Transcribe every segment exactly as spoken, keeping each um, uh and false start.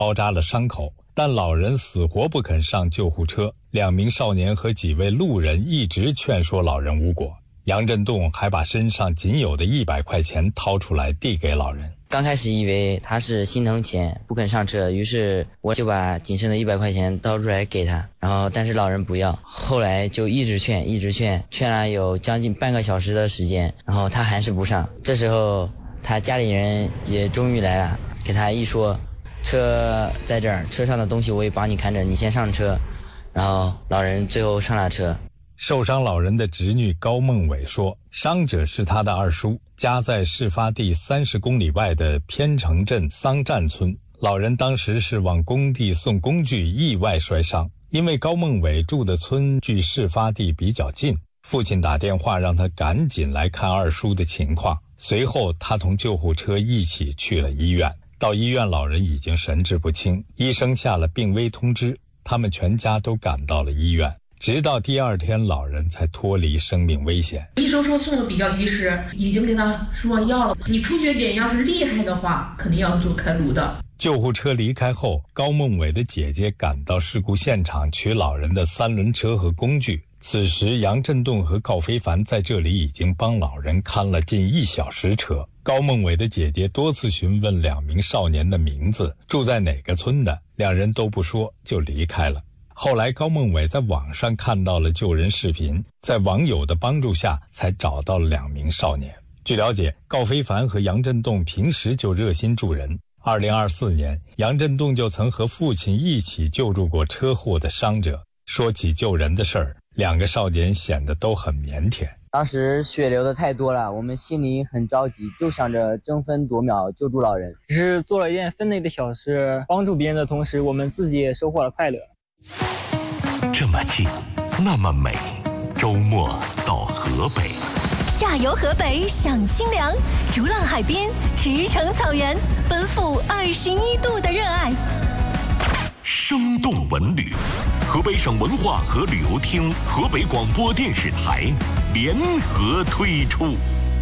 包扎了伤口，但老人死活不肯上救护车。两名少年和几位路人一直劝说老人无果。杨振栋还把身上仅有的一百块钱掏出来递给老人。 刚开始以为他是心疼钱不肯上车，于是我就把仅剩的一百块钱掏出来给他，然后但是老人不要，后来就一直劝一直劝，劝了有将近半个小时的时间，然后他还是不上。这时候他家里人也终于来了，给他一说，车在这儿，车上的东西我也帮你看着，你先上车。然后老人最后上了车。 受伤老人的侄女高梦伟说，伤者是他的二叔，家在事发地三十公里外的偏城镇桑站村。老人当时是往工地送工具，意外摔伤。因为高梦伟住的村距事发地比较近，父亲打电话让他赶紧来看二叔的情况。随后他同救护车一起去了医院。到医院，老人已经神志不清，医生下了病危通知，他们全家都赶到了医院。直到第二天，老人才脱离生命危险。 医生说送的比较及时，已经给他输完药了。你出血点要是厉害的话，肯定要做开颅的。 救护车离开后，高梦伟的姐姐赶到事故现场取老人的三轮车和工具。此时，杨振栋和郜非凡在这里已经帮老人看了近一小时车。高梦伟的姐姐多次询问两名少年的名字，住在哪个村的，两人都不说就离开了。后来高梦伟在网上看到了救人视频，在网友的帮助下才找到了两名少年。据了解，郜非凡和杨振栋平时就热心助人。二零二四年，杨振栋就曾和父亲一起救助过车祸的伤者。说起救人的事儿，两个少年显得都很腼腆。 当时血流的太多了，我们心里很着急，就想着争分夺秒救助老人。 只是做了一件分内的小事，帮助别人的同时，我们自己也收获了快乐。 这么近，那么美，周末到河北， 下游河北享清凉，逐浪海边，驰骋草原，奔赴二十一度的热爱。 生动文旅，河北省文化和旅游厅、河北广播电视台联合推出。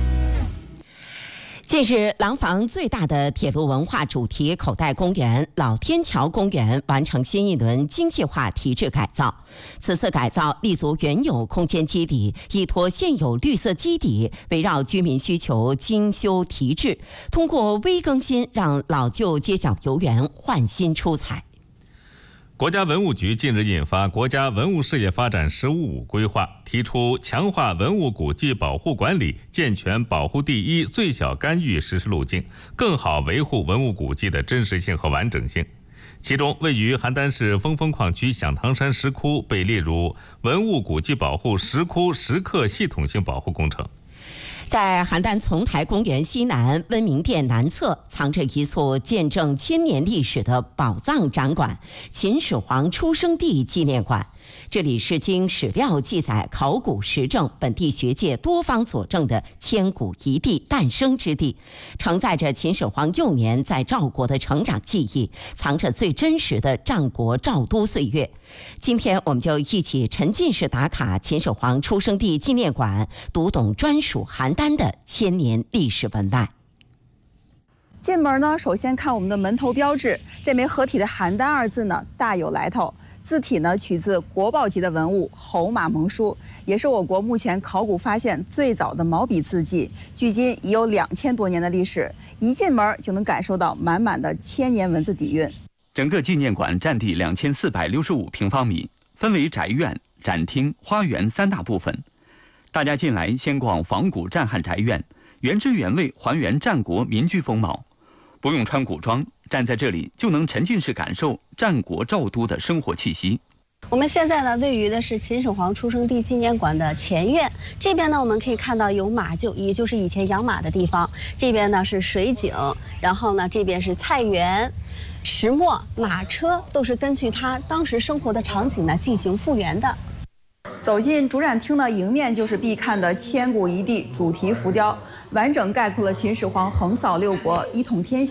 近日，廊坊最大的铁路文化主题口袋公园老天桥公园完成新一轮精细化提质改造。此次改造立足原有空间基底，依托现有绿色基底，围绕居民需求精修提质，通过微更新让老旧街角游园焕新出彩。 国家文物局近日印发《国家文物事业发展“十五五”规划》，提出强化文物古迹保护管理，健全保护第一、最小干预实施路径，更好维护文物古迹的真实性和完整性。其中，位于邯郸市峰峰矿区响堂山石窟被列入文物古迹保护石窟石刻系统性保护工程。 在邯郸丛台公园西南温明殿南侧，藏着一座见证千年历史的宝藏展馆——秦始皇出生地纪念馆。这里是经史料记载、考古实证、本地学界多方佐证的千古一帝诞生之地，承载着秦始皇幼年在赵国的成长记忆，藏着最真实的战国赵都岁月。今天我们就一起沉浸式打卡秦始皇出生地纪念馆，读懂专属邯郸的千年历史文脉。 进门呢，首先看我们的门头标志，这枚合体的邯郸二字呢大有来头。字体呢取自国宝级的文物侯马盟书，也是我国目前考古发现最早的毛笔字迹，距今已有两千多年的历史。一进门就能感受到满满的千年文字底蕴。 整个纪念馆占地两千四百六十五平方米，分为宅院、展厅、花园三大部分。大家进来先逛仿古战汉宅院，原汁原味还原战国民居风貌，不用穿古装，站在这里就能沉浸式感受战国赵都的生活气息。 我们现在呢，位于的是秦始皇出生地纪念馆的前院。这边呢，我们可以看到有马厩，也就是以前养马的地方。这边呢是水井，然后呢这边是菜园，石磨、马车都是根据他当时生活的场景呢进行复原的。 走进主展厅的迎面就是必看的千古一帝主题浮雕，完整概括了秦始皇横扫六国、一统天下、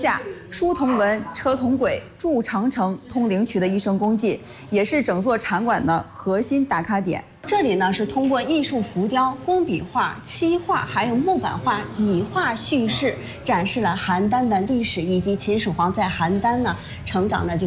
书同文，车同轨，筑长城，通灵渠的一生功绩，也是整座场馆的核心打卡点。 这里呢是通过艺术浮雕、工笔画、漆画，还有木板画、笔画叙事，展示了邯郸的历史以及秦始皇在邯郸呢成长的就。